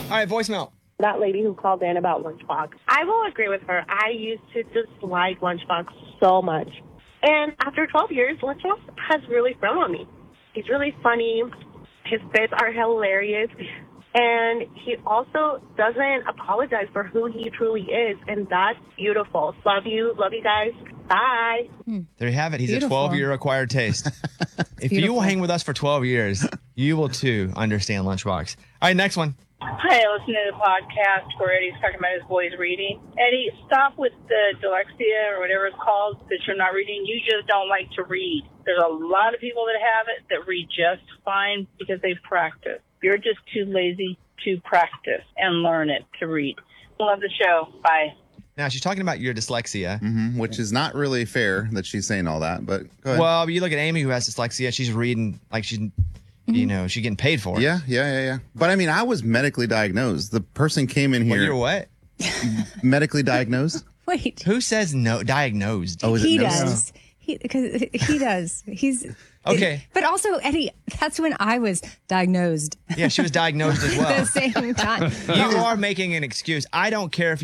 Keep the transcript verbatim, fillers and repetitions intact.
right, voicemail. That lady who called in about Lunchbox. I will agree with her. I used to dislike Lunchbox so much. And after twelve years, Lunchbox has really grown on me. He's really funny. His bits are hilarious. And he also doesn't apologize for who he truly is. And that's beautiful. Love you. Love you guys. Bye. There you have it. He's Beautiful. a twelve-year acquired taste. If you will hang with us for twelve years, you will too understand Lunchbox. All right, next one. Hi, I listen to the podcast where Eddie's talking about his boys reading. Eddie, stop with the dyslexia or whatever it's called that you're not reading. You just don't like to read. There's a lot of people that have it that read just fine because they practice. You're just too lazy to practice and learn it to read. Love the show. Bye. Now, she's talking about your dyslexia. Mm-hmm, which is not really fair that she's saying all that, but go ahead. Well, you look at Amy who has dyslexia. She's reading like she's, you know, she's getting paid for it. yeah, yeah, yeah, yeah. But I mean, I was medically diagnosed. The person came in Well, here you're what? medically diagnosed. Wait. Who says no diagnosed? Oh, is He it no? does. He, cause he does. He's Okay. But also, Eddie, that's when I was diagnosed Yeah, she was diagnosed as at well. the same time. You are making an excuse. I don't care if